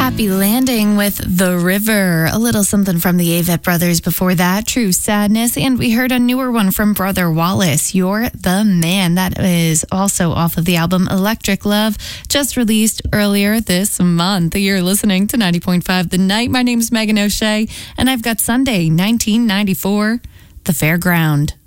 Happy Landing with The River. A little something from the Avett Brothers before that, True Sadness. And we heard a newer one from Brother Wallace, You're the Man. That is also off of the album Electric Love, just released earlier this month. You're listening to 90.5 The Night. My name's Megan O'Shea, and I've got Sunday, 1994, The Fairground.